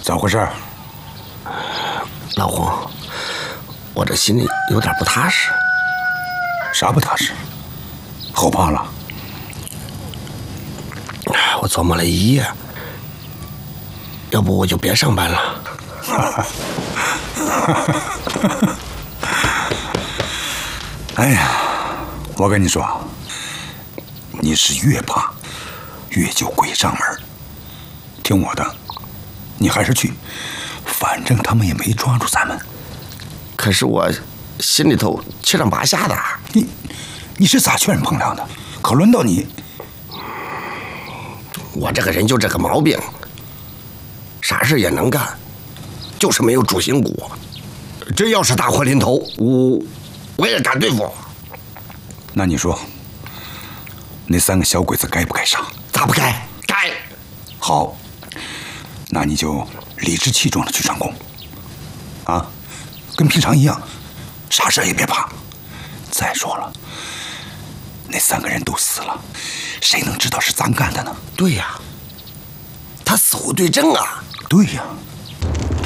咋回事？ 老洪，我这心里有点不踏实。 啥不踏实？后怕了？ 我琢磨了一夜，要不我就别上班了。 哎呀，我跟你说，你是越怕越就鬼上门。听我的，你还是去，反正他们也没抓住咱们。 可是我心里头七上八下的。 你是咋劝人碰凉的？可轮到你。 我这个人就这个毛病，啥事也能干，就是没有主心骨。真要是大祸临头，我也敢对付。 那你说，那3个小鬼子该不该杀？ 咋不该？该。 好，那你就理直气壮的去上工，啊，跟平常一样，啥事也别怕。再说了，那3个人都死了，谁能知道是咱干的呢？ 对呀，他死无对证啊。 对呀。